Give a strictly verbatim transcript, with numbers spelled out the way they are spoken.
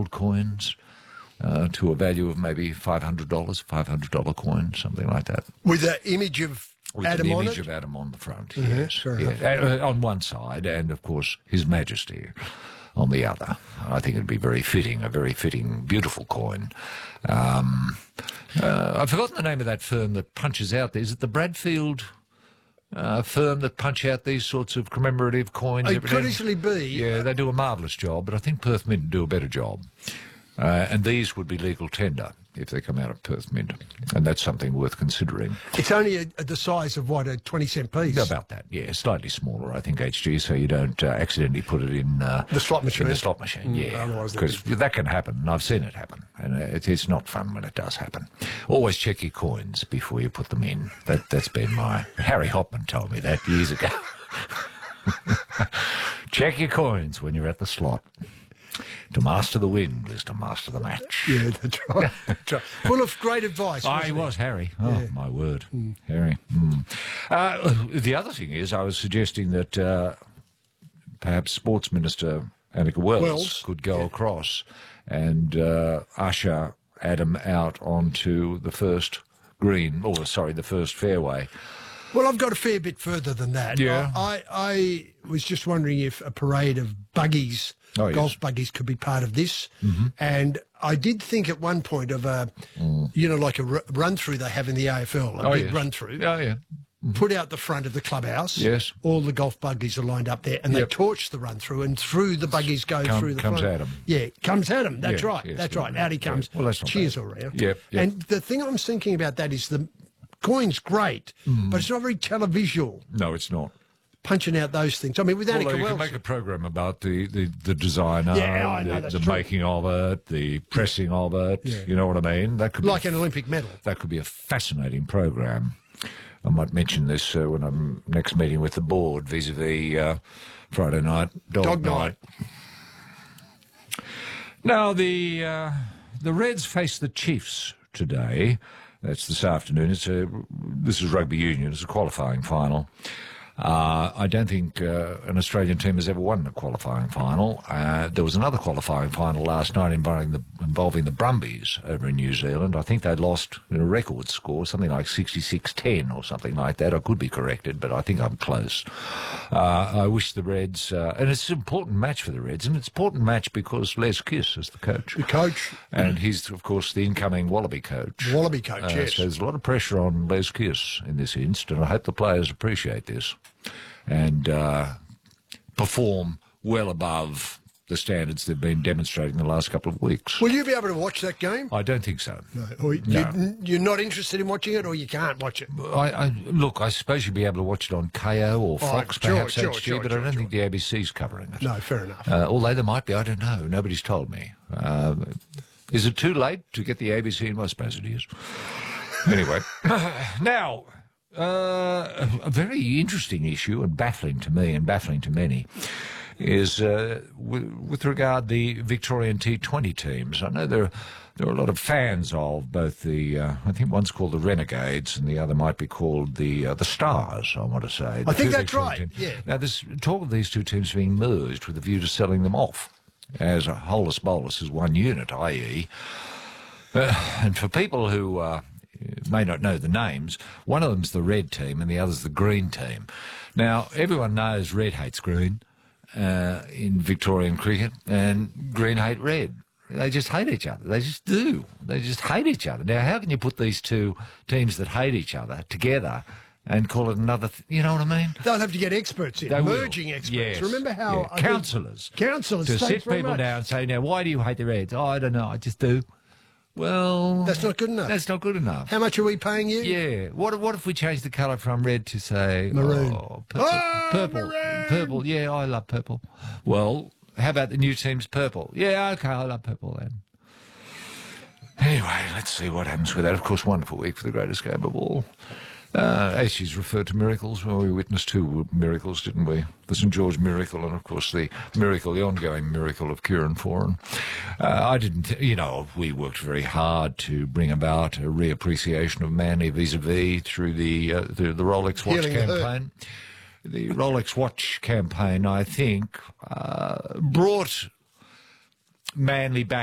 gold coins uh, to a value of maybe five hundred dollars, five hundred dollar coin, something like that. With the image of With Adam the on image it? of Adam on the front, Mm-hmm, yes. sure yeah. enough. Uh, on one side, and of course His Majesty on the other. I think it'd be very fitting, a very fitting, beautiful coin. Um, uh, I've forgotten the name of that firm that punches out these. Is it the Bradfield uh, firm that punch out these sorts of commemorative coins? It every could day? easily be. Yeah, they do a marvellous job, but I think Perth Mint do a better job. Uh, and these would be legal tender if they come out of Perth Mint, and that's something worth considering. It's only a, a, the size of, what, a twenty cent piece? About that, yeah, slightly smaller, I think, H G, so you don't uh, accidentally put it in uh, The slot machine. In the slot machine, Mm, yeah, otherwise because that can happen, and I've seen it happen, and uh, it, it's not fun when it does happen. Always check your coins before you put them in. That that's been my Harry Hopman told me that years ago. Check your coins when you're at the slot. To master the wind is to master the match. Yeah, that's right. That's right. Full of great advice. Oh, he was, Harry. Oh, Yeah. my word. Mm. Harry. Mm. Uh, the other thing is, I was suggesting that uh, perhaps Sports Minister Annika Wells, Wells. could go Yeah. across and uh, usher Adam out onto the first green, or sorry, the first fairway. Well, I've got a fair bit further than that. Yeah. I, I was just wondering if a parade of buggies, Oh, yes. golf buggies, could be part of this. Mm-hmm. And I did think at one point of a, Mm. you know, like a r- run-through they have in the A F L, a Oh, big yes. run-through. Oh, yeah. Put out the front of the clubhouse. Yes. All the golf buggies are lined up there, and Yep. they torch the run-through, and through the buggies go Come- through the comes front. at 'em. Yeah, comes at them. That's Yeah, right. yes, that's yeah, right. yeah. Out he comes. Well, that's not Cheers bad. all round. Yep, yep. And the thing I'm thinking about that is the coin's great, but it's not very televisual. No, it's not. Punching out those things. I mean, with Although Annika you Wells. can make a program about the, the, the designer, Yeah, I know, the, that's the true. making of it, the pressing of it. Yeah. You know what I mean? That could be like a an Olympic medal. That could be a fascinating program. I might mention this uh, when I'm next meeting with the board vis-a-vis uh, Friday night, dog, Dog night. night. Now, the uh, the Reds face the Chiefs today. That's this afternoon. It's a, this is rugby union. It's a qualifying final. Uh, I don't think uh, an Australian team has ever won a qualifying final. Uh, there was another qualifying final last night involving the, involving the Brumbies over in New Zealand. I think they lost in a record score, something like sixty-six ten or something like that. I could be corrected, but I think I'm close. Uh, I wish the Reds, uh, and it's an important match for the Reds, and it's an important match because Les Kiss is the coach. The coach. And he's, of course, the incoming Wallaby coach. Wallaby coach, Uh, yes. So there's a lot of pressure on Les Kiss in this instance, and I hope the players appreciate this and uh, perform well above the standards they've been demonstrating the last couple of weeks. Will you be able to watch that game? I don't think so. No. Or you, No. You're not interested in watching it, or you can't watch it? I, I look, I suppose you'd be able to watch it on K O or Fox, sure, perhaps sure, H G, sure, but sure, I don't sure. think the A B C's covering it. No, fair enough. Uh, although there might be, I don't know. Nobody's told me. Uh, is it too late to get the A B C in? Well, I suppose it is. Anyway, now, uh, a very interesting issue and baffling to me and baffling to many is uh, with, with regard the Victorian T twenty teams. I know there are, there are a lot of fans of both the, uh, I think one's called the Renegades and the other might be called the uh, the Stars, I want to say. I think The that's Victorian right, team. yeah. Now, there's talk of these two teams being merged with a view to selling them off as a holus bolus as one unit, that is, uh, and for people who uh, may not know the names, one of them's the red team and the other's the green team. Now, everyone knows red hates green uh, in Victorian cricket, and green hate red. They just hate each other. They just do. They just hate each other. Now, how can you put these two teams that hate each other together and call it another, th- you know what I mean? They'll have to get experts in, They will. merging experts. Yes. Remember how... Yeah. I think- Councillors. Councillors. To thanks sit very people much. down and say, now, why do you hate the Reds? Oh, I don't know, I just do. Well... That's not good enough. That's not good enough. How much are we paying you? Yeah. What What if we change the colour from red to, say... Maroon. Oh, purple. Oh, purple. maroon! Purple. Yeah, I love purple. Well, how about the new team's purple? Yeah, okay, I love purple then. Anyway, let's see what happens with that. Of course, wonderful week for the greatest game of all. Uh, as she's referred to miracles, well, we witnessed two miracles, didn't we? The St George miracle and, of course, the miracle, the ongoing miracle of Kieran Foran. Uh, I didn't, you know, we worked very hard to bring about a reappreciation of Manly vis-a-vis through the, uh, through the Rolex watch Healing the hurt. campaign. The Rolex watch campaign, I think, uh, brought Manly back